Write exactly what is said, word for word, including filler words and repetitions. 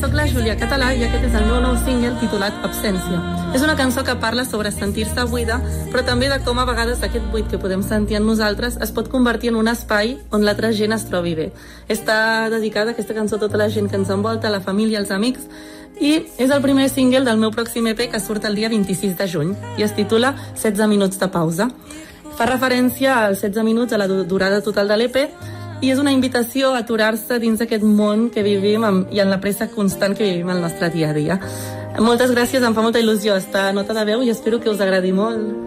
soc la Júlia Català i aquest és el meu nou single titulat Absència. És una cançó que parla sobre sentir-se buida, però també de com a vegades aquest buit que podem sentir en nosaltres es pot convertir en un espai on l'altra gent es trobi bé. Està dedicada aquesta cançó a tota la gent que ens envolta, a la família, als amics, i és el primer single del meu pròxim E P que surt el dia vint-i-sis de juny i es titula setze minuts de pausa. Fa referència als setze minuts, a la durada total de l'E P, i és una invitació a aturar-se dins d'aquest món que vivim amb, i en la pressa constant que vivim al nostre dia a dia. Moltes gràcies, em fa molta il·lusió estar a Nota de Veu i espero que us agradi molt.